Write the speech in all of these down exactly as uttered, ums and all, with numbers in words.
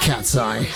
Cat's Eye.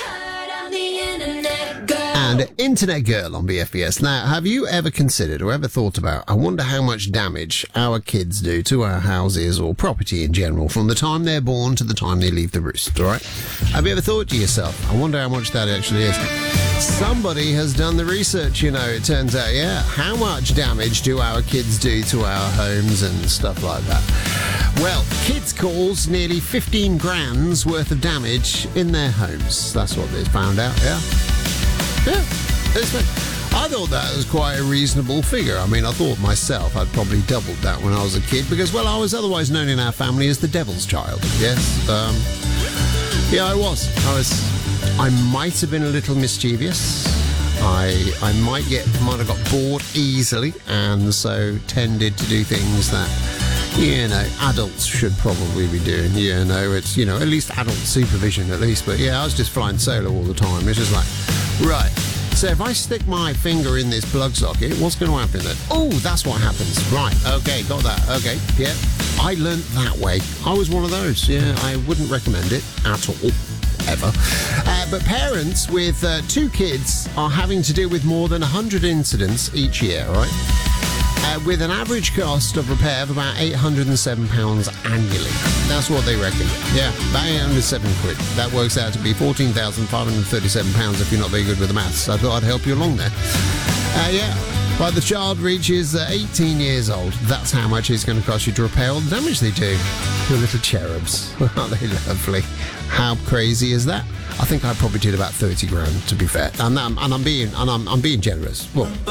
And Internet Girl on B F B S. Now, have you ever considered or ever thought about, I wonder how much damage our kids do to our houses or property in general from the time they're born to the time they leave the roost, all right? Have you ever thought to yourself, I wonder how much that actually is? Somebody has done the research, you know, it turns out, yeah. How much damage do our kids do to our homes and stuff like that? Well, kids cause nearly fifteen grand's worth of damage in their homes. That's what they found out, yeah? Yeah, it's been, I thought that was quite a reasonable figure. I mean, I thought myself I'd probably doubled that when I was a kid because, well, I was otherwise known in our family as the devil's child. Yes, um, yeah, I was. I was. I might have been a little mischievous. I I might get might have got bored easily, and so tended to do things that, you know, adults should probably be doing. You know, it's, you know, at least adult supervision at least. But yeah, I was just flying solo all the time. It's just like, right, so if I stick my finger in this plug socket, what's going to happen then? Oh, that's what happens. Right, okay, got that. Okay, yeah. I learnt that way. I was one of those. Yeah, I wouldn't recommend it at all. Ever. Uh, but parents with uh, two kids are having to deal with more than one hundred incidents each year, right? Uh, with an average cost of repair of about eight hundred seven pounds annually. That's what they reckon. Yeah, about eight hundred seven quid. That works out to be fourteen thousand five hundred thirty-seven pounds if you're not very good with the maths. I thought I'd help you along there. Uh, yeah, by the child reaches uh, eighteen years old, that's how much it's going to cost you to repair all the damage they do. The little cherubs. Aren't they lovely? How crazy is that? I think I probably did about thirty grand, to be fair. And, I'm, and I'm being and I'm, I'm being generous. Well,